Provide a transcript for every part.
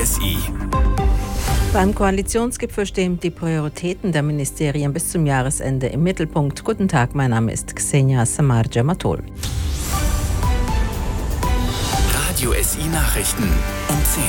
SI. Beim Koalitionsgipfel stehen die Prioritäten der Ministerien bis zum Jahresende im Mittelpunkt. Guten Tag, mein Name ist Ksenia Samar-Jamatol. Radio SI Nachrichten um 10.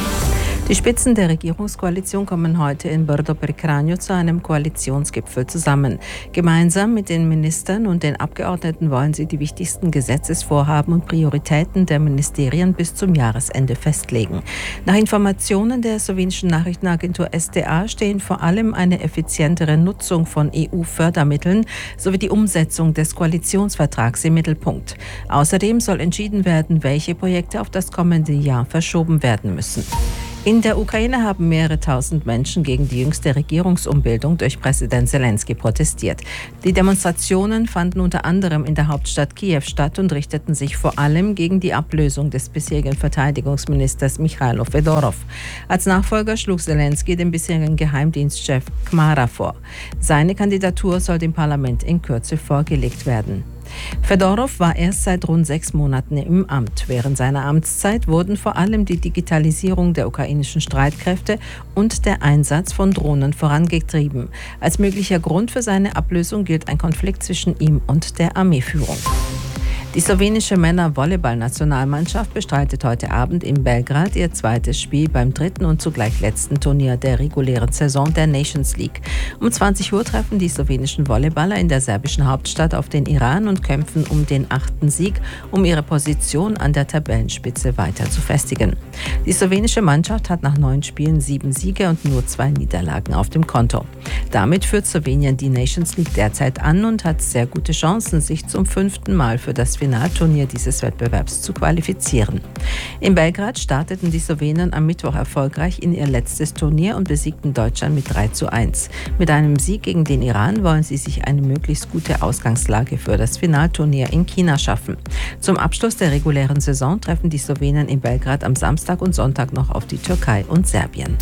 Die Spitzen der Regierungskoalition kommen heute in Brdo pri Kranju zu einem Koalitionsgipfel zusammen. Gemeinsam mit den Ministern und den Abgeordneten wollen sie die wichtigsten Gesetzesvorhaben und Prioritäten der Ministerien bis zum Jahresende festlegen. Nach Informationen der slowenischen Nachrichtenagentur SDA stehen vor allem eine effizientere Nutzung von EU-Fördermitteln sowie die Umsetzung des Koalitionsvertrags im Mittelpunkt. Außerdem soll entschieden werden, welche Projekte auf das kommende Jahr verschoben werden müssen. In der Ukraine haben mehrere tausend Menschen gegen die jüngste Regierungsumbildung durch Präsident Zelensky protestiert. Die Demonstrationen fanden unter anderem in der Hauptstadt Kiew statt und richteten sich vor allem gegen die Ablösung des bisherigen Verteidigungsministers Michailo Fedorov. Als Nachfolger schlug Zelensky den bisherigen Geheimdienstchef Kmara vor. Seine Kandidatur soll dem Parlament in Kürze vorgelegt werden. Fedorov war erst seit rund 6 Monaten im Amt. Während seiner Amtszeit wurden vor allem die Digitalisierung der ukrainischen Streitkräfte und der Einsatz von Drohnen vorangetrieben. Als möglicher Grund für seine Ablösung gilt ein Konflikt zwischen ihm und der Armeeführung. Die slowenische Männer-Volleyball-Nationalmannschaft bestreitet heute Abend in Belgrad ihr zweites Spiel beim dritten und zugleich letzten Turnier der regulären Saison der Nations League. Um 20 Uhr treffen die slowenischen Volleyballer in der serbischen Hauptstadt auf den Iran und kämpfen um den 8. Sieg, um ihre Position an der Tabellenspitze weiter zu festigen. Die slowenische Mannschaft hat nach 9 Spielen 7 Siege und nur 2 Niederlagen auf dem Konto. Damit führt Slowenien die Nations League derzeit an und hat sehr gute Chancen, sich zum 5. Mal für das Finalturnier dieses Wettbewerbs zu qualifizieren. In Belgrad starteten die Slowenen am Mittwoch erfolgreich in ihr letztes Turnier und besiegten Deutschland mit 3:1. Mit einem Sieg gegen den Iran wollen sie sich eine möglichst gute Ausgangslage für das Finalturnier in China schaffen. Zum Abschluss der regulären Saison treffen die Slowenen in Belgrad am Samstag und Sonntag noch auf die Türkei und Serbien.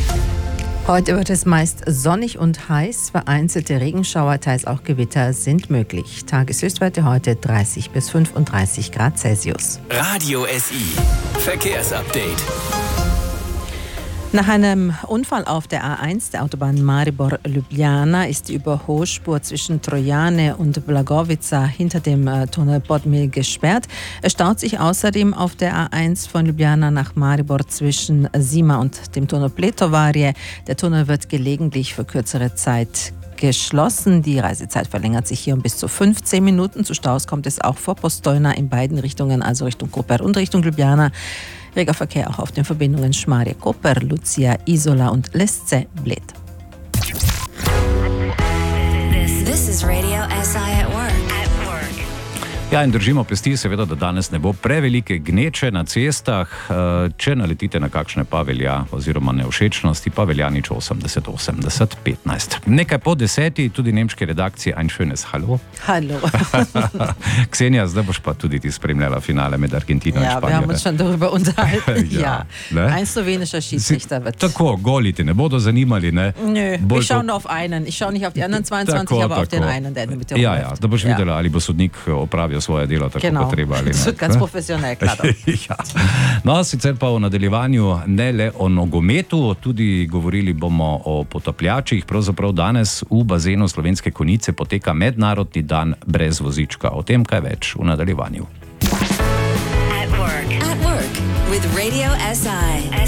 Heute wird es meist sonnig und heiß. Vereinzelte Regenschauer, teils auch Gewitter sind möglich. Tageshöchstwerte heute 30 bis 35 Grad Celsius. Radio SI Verkehrsupdate. Nach einem Unfall auf der A1 der Autobahn Maribor-Ljubljana ist die Überholspur zwischen Trojane und Blagovica hinter dem Tunnel Bodmil gesperrt. Es staut sich außerdem auf der A1 von Ljubljana nach Maribor zwischen Sima und dem Tunnel Pletovarie. Der Tunnel wird gelegentlich für kürzere Zeit geschlossen. Die Reisezeit verlängert sich hier um bis zu 15 Minuten. Zu Staus kommt es auch vor Postojna in beiden Richtungen, also Richtung Koper und Richtung Ljubljana. Reger Verkehr auch auf den Verbindungen Šmarje-Koper, Lucia, Isola und Lesce Bled. This is Radio SI at work. Ja, in držimo pesti, seveda, da danes ne bo prevelike gneče na cestah. Če naletite na kakšne pa velja, oziroma nevšečnosti, pa velja nič 80 80 15. Nekaj po 10, tudi nemški redakciji Ein schönes Hallo. Hallo. Ksenia, zdaj boš pa tudi ti spremljala finale med Argentino in Španijo. Ja, wir haben uns schon darüber unterhalten. Ja. Ein slowenischer Schiedsrichter wird. Tako, goli te ne bodo zanimali, ne? Nö, ich schaue nur auf einen. Ich schaue nicht auf die anderen 22, tako, aber auf den einen, der mit der Ja, da boš videla, ali bo sodnik opravil svoje delo tako kot treba. Ali ne. Ganz profesionell, klar. Ja. No, sicer pa v nadaljevanju ne le o nogometu, tudi govorili bomo o potapljačih. Pravzaprav danes v bazenu Slovenske Konjice poteka mednarodni dan brez vozička. O tem kaj več v nadaljevanju. At work with Radio SI.